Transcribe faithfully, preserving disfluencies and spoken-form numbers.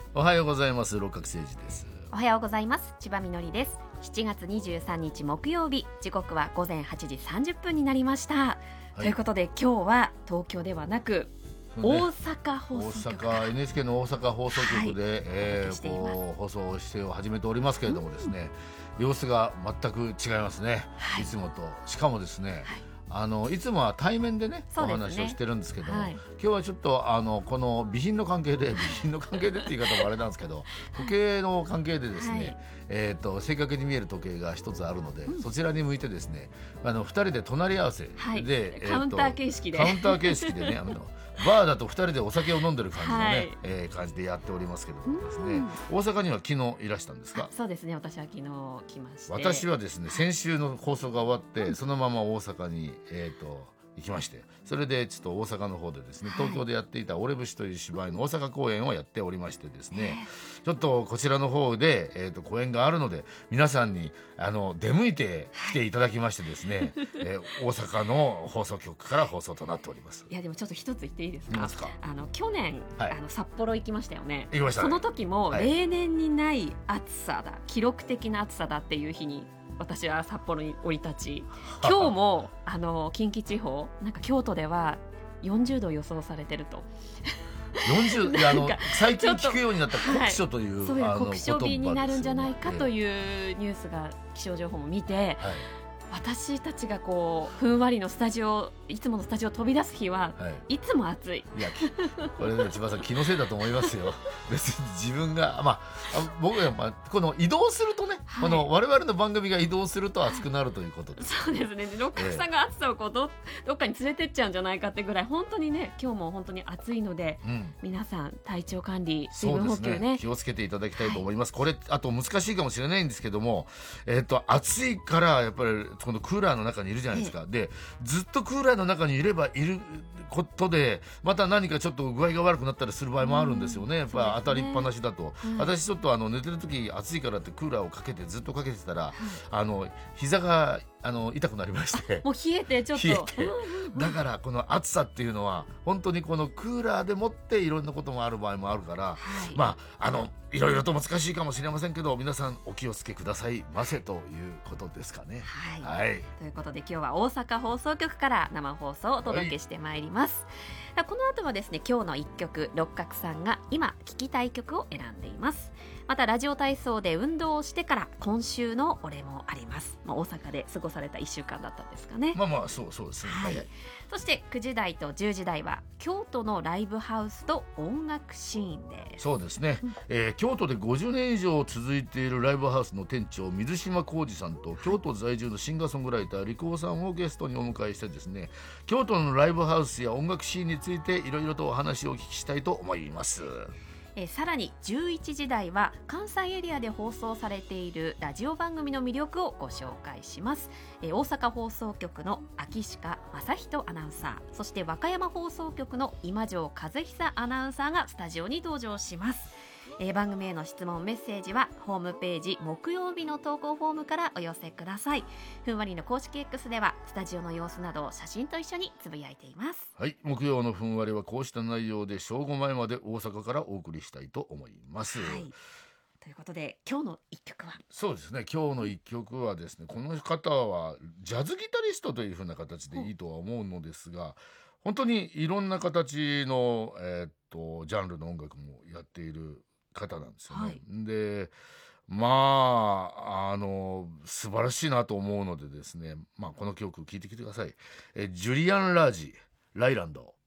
おはようございます。六角誠治です。 おはようございます。千葉みのりです。しちがつにじゅうさんにち木曜日、時刻はごぜんはちじさんじゅっぷんになりました、はい、ということで今日は東京ではなく、ね、大阪放送局大阪 エヌエイチケー の大阪放送局で、はいえー、こう放送してを始めておりますけれどもですね、うん、様子が全く違いますね、はい、いつもと。しかもですね、はいあのいつもは対面でねお話をしてるんですけども、はい、今日はちょっとあのこの備品の関係で備品の関係でって言い方もあれなんですけど時計の関係でですね、はいえー、と正確に見える時計が一つあるので、うん、そちらに向いてですねあのふたりで隣り合わせで、 はいえー、 カウンター形式でカウンター形式でねあのバーだとふたりでお酒を飲んでる感じのね、はいえー、感じでやっておりますけどもですね、大阪には昨日いらしたんですか？ そうですね、私は昨日来まして。 私はですね先週の放送が終わって、うん、そのまま大阪にえっ、ー、と行きまして、それでちょっと大阪の方でですね東京でやっていたオレ節という芝居の大阪公演をやっておりましてですね、ちょっとこちらの方で、えー、と公演があるので皆さんにあの出向いて来ていただきましてですね、えー、大阪の放送局から放送となっております。 いやでもちょっと一つ言っていいですか？ ですか？ あの去年、はい、あの札幌行きましたよね。 行きましたね。 その時も例年にない暑さだ、記録的な暑さだっていう日に私は札幌に降り立ち、今日もあの近畿地方なんか京都ではよんじゅうど予想されてると。 よんじゅういやあの最近聞くようになった酷暑という、 はい、そういう酷暑日になるんじゃないかというニュースが気象情報も見て、はい私たちがこうふんわりのスタジオいつものスタジオを飛び出す日は、はい、いつも暑い。 いやこれね千葉さん気のせいだと思いますよ。別に自分が、まあ、僕は、まあ、この移動するとね、はい、この我々の番組が移動すると暑くなるということです。 そうですね。六角さんが暑さをこう ど, どっかに連れてっちゃうんじゃないかってぐらい本当にね今日も本当に暑いので、うん、皆さん体調管理水分補給 ね, ね気をつけていただきたいと思います、はい、これあと難しいかもしれないんですけども、えー、と暑いからやっぱりこのクーラーの中にいるじゃないですか。でずっとクーラーの中にいればいることでまた何かちょっと具合が悪くなったりする場合もあるんですよね。やっぱ当たりっぱなしだと、うん、私ちょっとあの寝てる時暑いからってクーラーをかけてずっとかけてたら、うん、あの膝があの痛くなりましてもう冷えてちょっと冷えてだからこの暑さっていうのは本当にこのクーラーでもっていろんなこともある場合もあるから、はい、まああのいろいろと難しいかもしれませんけど皆さんお気をつけくださいませということですかね。 はい、はい、ということで今日は大阪放送局から生放送をお届けしてまいります、はい、この後はですね今日のいっきょく六角さんが今聴きたい曲を選んでいます。またラジオ体操で運動をしてから今週のお礼もあります、まあ、大阪で過ごされたいっしゅうかんだったんですかね。 まあまあそうそうですね、 はいはい、そしてくじ台とじゅうじ台は京都のライブハウスと音楽シーンです。 そうですね、えー、京都でごじゅうねん以上続いているライブハウスの店長水島浩二さんと京都在住のシンガーソングライターリコーさんをゲストにお迎えしてですね京都のライブハウスや音楽シーンについていろいろとお話をお聞きしたいと思います。 えー、さらにじゅういちじ台は関西エリアで放送されているラジオ番組の魅力をご紹介します。えー、大阪放送局の秋鹿正人アナウンサー、そして和歌山放送局の今城和久アナウンサーがスタジオに登場します。えー、番組への質問メッセージはホームページ木曜日の投稿フォームからお寄せください。ふんわりの公式 X ではスタジオの様子などを写真と一緒につぶやいています。 はい、木曜のふんわりはこうした内容で正午前まで大阪からお送りしたいと思います、はい、 ということで今日の一曲はそうですね今日の一曲はですねこの方はジャズギタリストというふうな形でいいとは思うのですが本当にいろんな形の、えー、っとジャンルの音楽もやっている方なんですよね、はい、でまああの素晴らしいなと思うのでですね、まあ、この曲聴いてきてください。えジュリアン・ラージライランド。